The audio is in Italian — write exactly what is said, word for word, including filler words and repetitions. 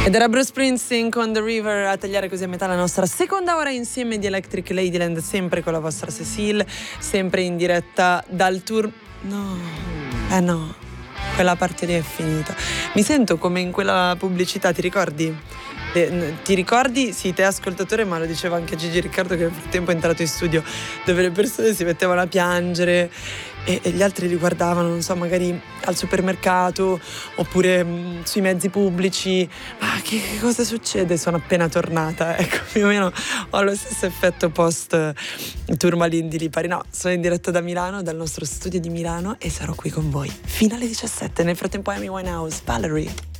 Ed era Bruce Springsteen con The River a tagliare così a metà la nostra seconda ora insieme di Electric Ladyland, sempre con la vostra Cecile, sempre in diretta dal tour. No, eh no, quella parte lì è finita. Mi sento come in quella pubblicità, ti ricordi? Eh, ti ricordi? Sì, te ascoltatore, ma lo diceva anche Gigi Riccardo che nel frattempo è entrato in studio, dove le persone si mettevano a piangere e, e gli altri li guardavano, non so, magari al supermercato oppure mh, sui mezzi pubblici. Ma che, che cosa succede? Sono appena tornata. Ecco, più o meno ho lo stesso effetto post Tourmaline di Lipari. No, sono in diretta da Milano, dal nostro studio di Milano, e sarò qui con voi fino alle diciassette. Nel frattempo Amy Winehouse, Valerie.